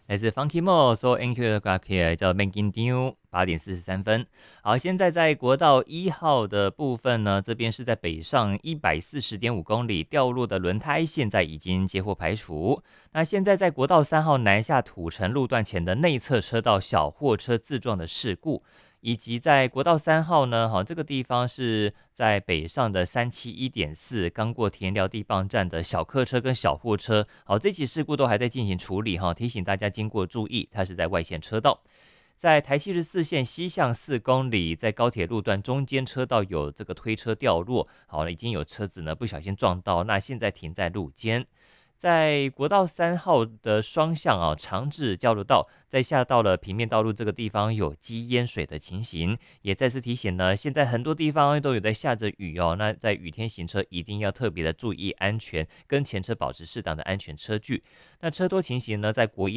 来自 Funky Mo 说 NQ 的歌曲叫 Making New， 8:43。好，现在在国道1号的部分呢，这边是在北上140.5公里掉落的轮胎，现在已经接获排除。那现在在国道3号南下土城路段前的内侧车道小货车自撞的事故，以及在国道3号呢，好，这个地方是在北上的371.4，刚过田寮地磅站的小客车跟小货车，好，这起事故都还在进行处理哈，提醒大家经过注意，它是在外线车道。在台74线西向4公里，在高铁路段中间车道有这个推车掉落，好，已经有车子呢不小心撞到，那现在停在路肩。在国道3号的双向长治交流道，在下到了平面道路这个地方有积淹水的情形，也再次提醒呢，现在很多地方都有在下着雨哦，那在雨天行车一定要特别的注意安全，跟前车保持适当的安全车距。那车多情形呢，在国一